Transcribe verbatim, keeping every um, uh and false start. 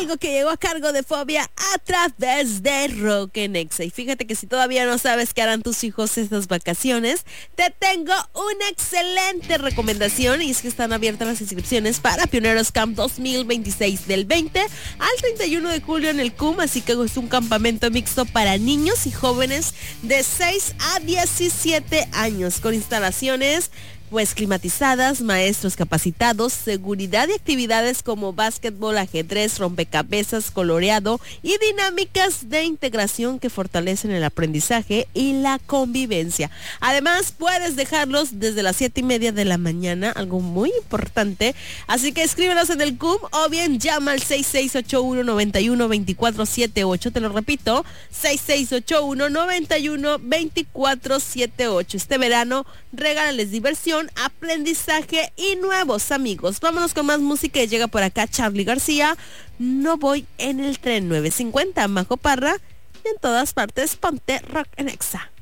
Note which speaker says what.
Speaker 1: algo que llegó a cargo de Fobia a través de Rock en Exa. Y fíjate que si todavía no sabes qué harán tus hijos estas vacaciones, te tengo una excelente recomendación, y es que están abiertas las inscripciones para Pioneros Camp dos mil veintiséis del veinte al treinta y uno de julio en el C U M, así que es un campamento mixto para niños y jóvenes de seis a diecisiete años, con instalaciones pues climatizadas, maestros capacitados, seguridad y actividades como básquetbol, ajedrez, rompecabezas, coloreado y dinámicas de integración que fortalecen el aprendizaje y la convivencia. Además, puedes dejarlos desde las siete y media de la mañana, algo muy importante, así que escríbenos en el C U M o bien llama al seis seis ocho uno, nueve uno, dos cuatro siete ocho, te lo repito, seis seis ocho uno, nueve uno, dos cuatro siete ocho. Este verano regálales diversión, aprendizaje y nuevos amigos. Vámonos con más música y llega por acá Charly García. No voy en el tren. Nueve cincuenta, Majo Parra, y en todas partes ponte Rock en Exa.